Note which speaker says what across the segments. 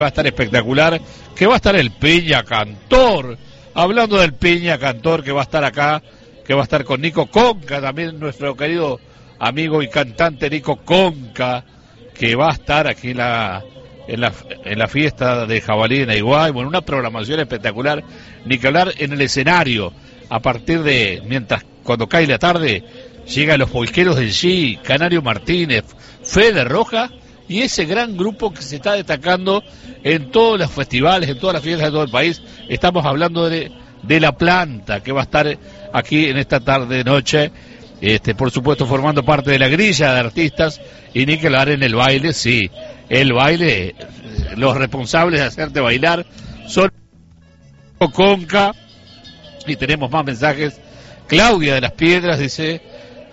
Speaker 1: Va a estar espectacular, que va a estar el Piña Cantor, hablando del Piña Cantor que va a estar acá, que va a estar con Nico Conca, también nuestro querido amigo y cantante Nico Conca, que va a estar aquí en la fiesta de Jabalí en Aiguay. Bueno, una programación espectacular, ni que hablar en el escenario, a partir de, cuando cae la tarde, llegan los polqueros del G, Canario Martínez, Fede Roja, y ese gran grupo que se está destacando en todos los festivales, en todas las fiestas de todo el país. Estamos hablando de La Planta, que va a estar aquí en esta tarde-noche, por supuesto formando parte de la grilla de artistas, y ni que hablar en el baile. Sí, el baile, los responsables de hacerte bailar son Conca, y tenemos más mensajes. Claudia de las Piedras dice,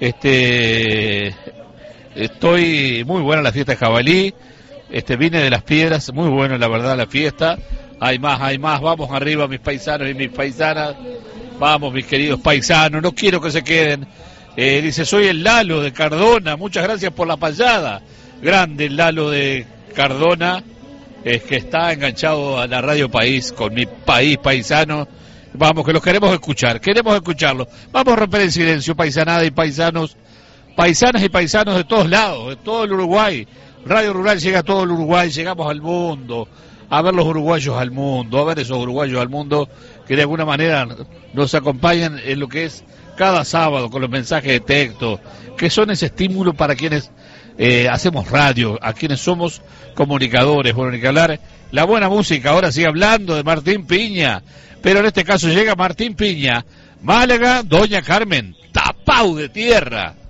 Speaker 1: estoy muy buena la fiesta de Jabalí, vine de las Piedras, muy buena la verdad la fiesta, hay más, vamos arriba mis paisanos y mis paisanas, vamos mis queridos paisanos, no quiero que se queden. Dice, soy el Lalo de Cardona, muchas gracias por la payada, grande el Lalo de Cardona, que está enganchado a la Radio País, con mi país paisano. Vamos, que los queremos escucharlo, vamos a romper el silencio, paisanada y paisanos, paisanas y paisanos de todos lados, de todo el Uruguay. Radio Rural llega a todo el Uruguay, llegamos al mundo, a ver los uruguayos al mundo, a ver esos uruguayos al mundo que de alguna manera nos acompañan en lo que es cada sábado con los mensajes de texto, que son ese estímulo para quienes hacemos radio, a quienes somos comunicadores. Bueno, ni que hablar, la buena música, ahora sigue hablando de Martín Piña, pero en este caso llega Martín Piña, Málaga, Doña Carmen, tapau de tierra.